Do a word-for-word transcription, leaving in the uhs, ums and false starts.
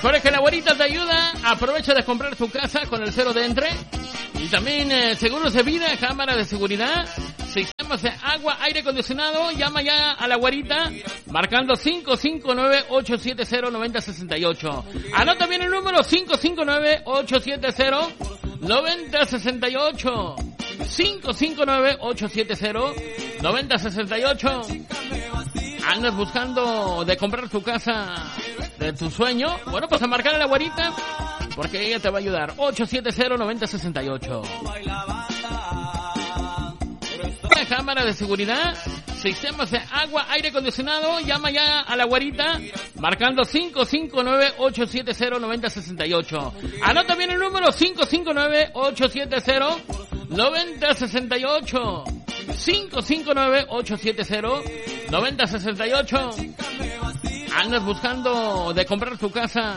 Recuerda que la güerita te ayuda. Aprovecha de comprar tu casa con el cero de entre. Y también eh, seguros de vida, cámara de seguridad, sistemas de agua, aire acondicionado. Llama ya a la güerita marcando cinco cinco nueve, ocho siete cero, nueve cero seis ocho. Anota bien el número cinco cinco nueve, ocho siete cero, nueve cero seis ocho. cinco cinco nueve, ocho siete cero, nueve cero seis ocho. ¿Andas buscando de comprar tu casa de tu sueño? Bueno, pues a marcar a la güerita porque ella te va a ayudar. ocho siete cero, nueve cero seis ocho. Cámara de seguridad, sistemas de agua, aire acondicionado. Llama ya a la güerita marcando cinco cinco nueve, ocho siete cero, nueve cero seis ocho. Anota bien el número cinco cinco nueve, ocho siete cero, nueve cero seis ocho. cinco cinco nueve, ocho siete cero, nueve cero seis ocho. ¿Andas buscando de comprar tu casa